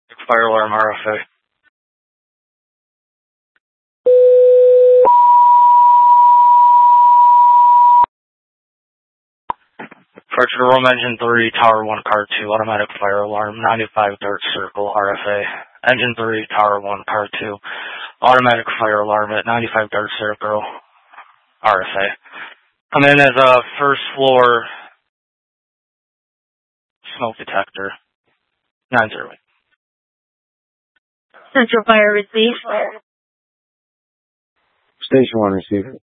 Fire alarm RFA. Departure to Rome Engine 3, Tower 1, Car 2, automatic fire alarm, 95 Dirt Circle, RFA. Engine 3, Tower 1, Car 2, automatic fire alarm at 95 Dirt Circle, RFA. Come in as a first floor smoke detector, 908. Central Fire received. Station 1 receiver.